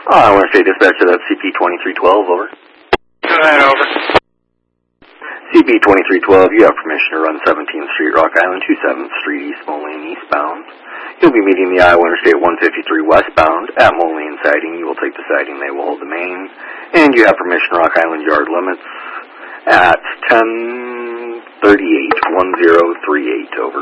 I want to say dispatcher, that's CP2312, over. Go ahead, over. CP2312, you have permission to run 17th Street, Rock Island, 27th Street, East Moline, eastbound. You'll be meeting the Iowa Interstate 153 westbound at Moline siding. You will take the siding, they will hold the main. And you have permission to Rock Island yard limits at 1038, 1038, over.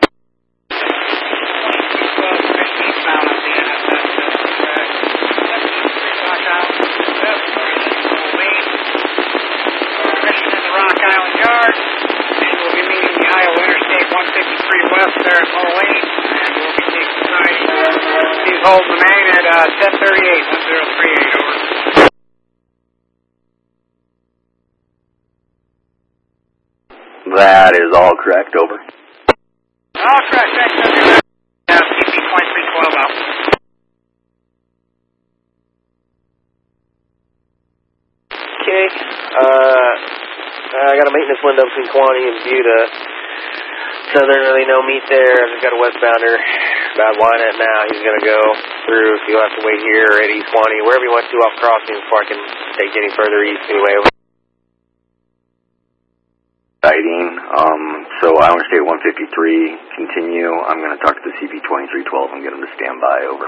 Rock Island Yard, and we'll be meeting the Iowa Interstate 153 west there at Moline, and we'll be taking the siding. Please hold the main at 1038, 1038, over. That is all correct, over. All correct, thanks, CP2312 out. Okay, I got a maintenance window between Kewanee and Buda. Southern, really no meet there. I've just got a westbounder about Wynette now. He's going to go through, so you'll have to wait here at East Kewanee, wherever he wants to off crossing before I can take any further east anyway. Siding, so Iowa State 153, continue. I'm going to talk to the CP2312 and get him to stand by, over.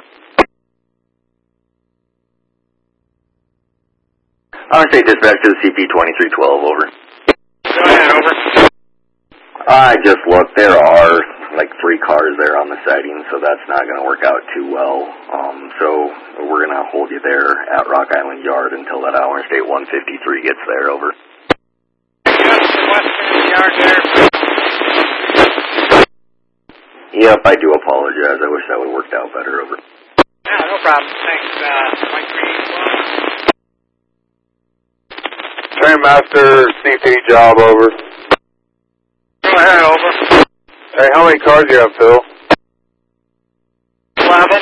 Iowa State dispatch to the CP2312, over. Go ahead, over. I just looked, there are like 3 cars there on the siding, so that's not going to work out too well. So we're going to hold you there at Rock Island Yard until that Iowa State 153 gets there, over. Yard there. Yep, I do apologize. I wish that would have worked out better, over. Yeah, no problem. Thanks, Mike Green. Trainmaster CP job, over. Go ahead, over. Hey, how many cars do you have, Phil? 11.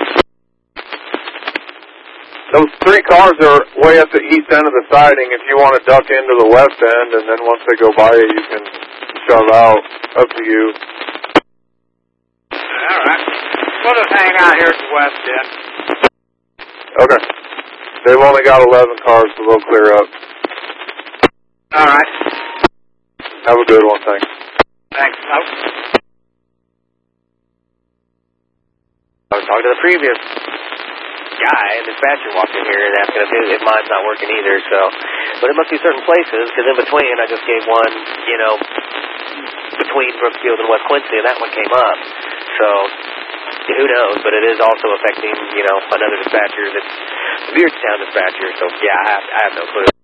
Those 3 cars are way at the east end of the siding. If you want to duck into the west end, and then once they go by you, you can shove out. Up to you. All right. We'll just hang out here at the west end. Okay. They've only got 11 cars, so they'll clear up. All right. Have a good one, thanks. Thanks. Nope. I was talking to the previous guy, and the dispatcher walked in here and asking if mine's not working either, so. But it must be certain places, because in between, I just gave one, between Brookfield and West Quincy, and that one came up. So, who knows, but it is also affecting, another dispatcher that's a Beardstown dispatcher, so yeah, I have no clue.